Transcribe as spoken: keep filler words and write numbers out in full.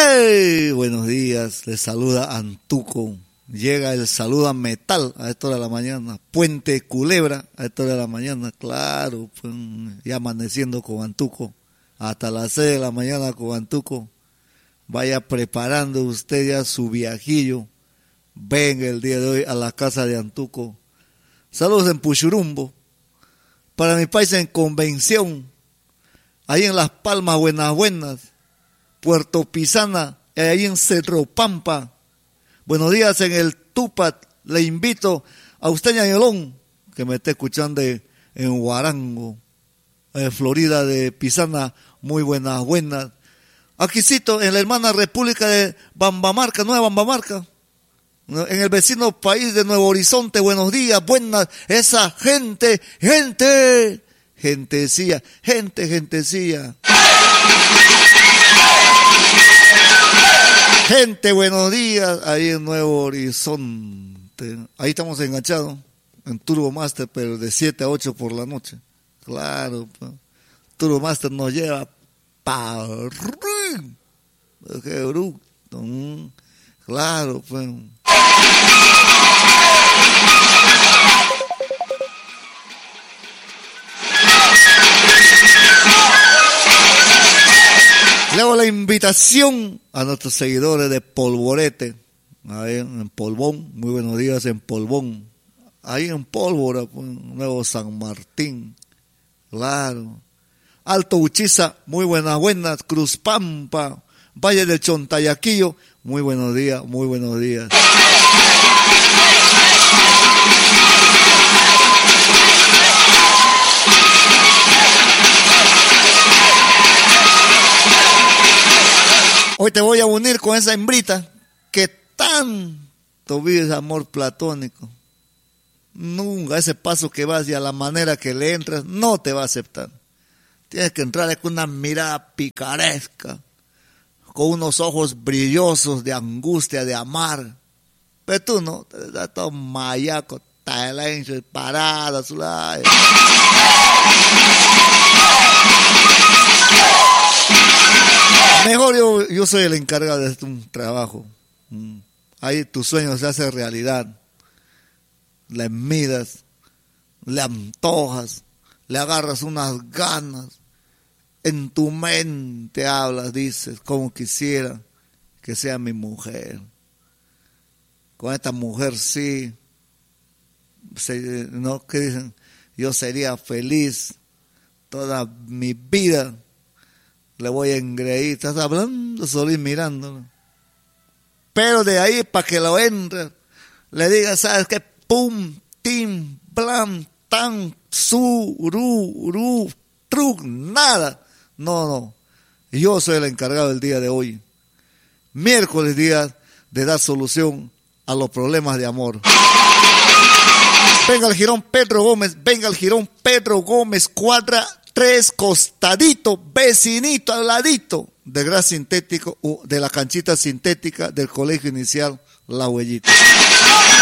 ¡Hey! Buenos días, les saluda Antuco. Llega el saludo a metal a esta hora de la mañana. Puente Culebra a esta hora de la mañana. Claro, pues, ya amaneciendo con Antuco. Hasta las seis de la mañana con Antuco. Vaya preparando usted ya su viajillo. Venga el día de hoy a la casa de Antuco. Saludos en Puchurumbo. Para mi país en Convención. Ahí en Las Palmas, Buenas Buenas. Puerto Pisana, ahí en Cerro Pampa. Buenos días en el Tupat. Le invito a usted, Ñañolón, que me esté escuchando en Huarango, en Florida de Pisana, muy buenas, buenas. Aquícito, en la hermana República de Bambamarca, Nueva Bambamarca, en el vecino país de Nuevo Horizonte, buenos días, buenas, esa gente, gente, gentecilla, gente, gentecilla. Gente, buenos días, ahí en Nuevo Horizonte. Ahí estamos enganchados, en Turbo Master, pero de siete a ocho por la noche. Claro, pues. Turbo Master nos lleva pa... ¡Qué bruto! Claro, pues. Le hago la invitación a nuestros seguidores de Polvorete, ahí en Polvón, muy buenos días en Polvón, ahí en Pólvora, pues, Nuevo San Martín, claro, Alto Uchiza, muy buenas, buenas, Cruz Pampa, Valle del Chontayaquillo, muy buenos días, muy buenos días. Hoy te voy a unir con esa hembrita que tanto vive amor platónico. Nunca ese paso que vas y a la manera que le entras no te va a aceptar. Tienes que entrar con una mirada picaresca, con unos ojos brillosos de angustia, de amar. Pero tú no, te das todo mayaco, talencho, parada, su lado. Mejor yo, yo soy el encargado de un trabajo. Ahí tus sueños se hacen realidad. Le miras, le antojas, le agarras unas ganas. En tu mente hablas, dices, como quisiera que sea mi mujer. Con esta mujer sí, se, ¿no? ¿Qué dicen? Yo sería feliz toda mi vida. Le voy a engreír, estás hablando, solo y mirándolo. Pero de ahí, para que lo entre, le digas, ¿sabes qué? Pum, tim, blam, tan, su, ru, ru, truc, nada. No, no. Yo soy el encargado del día de hoy. Miércoles, día de dar solución a los problemas de amor. Venga el Girón Pedro Gómez, venga el Girón Pedro Gómez, cuadra tres costadito, vecinito, al ladito de gras sintético, de la canchita sintética del colegio inicial La Huellita.